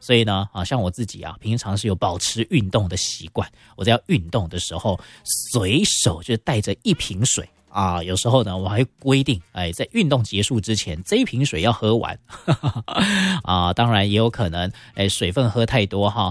所以呢，像我自己啊，平常是有保持运动的习惯。我在要运动的时候，随手就带着一瓶水啊。有时候呢，我还规定，在运动结束之前，这一瓶水要喝完。啊，当然也有可能，水分喝太多哈，